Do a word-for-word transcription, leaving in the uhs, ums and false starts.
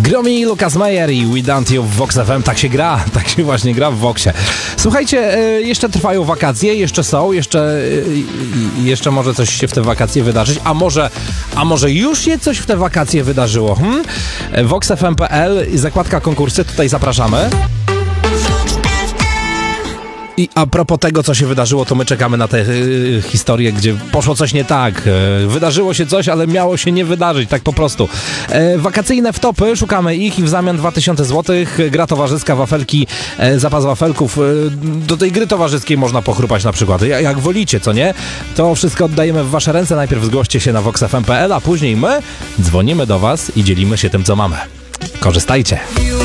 Gromi, Lucas Meyer i We Don't You w Vox F M. Tak się gra, tak się właśnie gra w Voxie. Słuchajcie, jeszcze trwają wakacje, jeszcze są, jeszcze, jeszcze może coś się w te wakacje wydarzyć, a może, a może już się coś w te wakacje wydarzyło. Hmm? vox f m kropka p l, zakładka konkursy, tutaj zapraszamy. I a propos tego, co się wydarzyło, to my czekamy na tę y, historię, gdzie poszło coś nie tak. Y, wydarzyło się coś, ale miało się nie wydarzyć, tak po prostu. Y, wakacyjne wtopy, szukamy ich i w zamian dwa tysiące złotych. Gra towarzyska, wafelki, y, zapas wafelków. Y, do tej gry towarzyskiej można pochrupać na przykład. Jak, jak wolicie, co nie? To wszystko oddajemy w wasze ręce. Najpierw zgłoście się na vox f m kropka p l, a później my dzwonimy do was i dzielimy się tym, co mamy. Korzystajcie.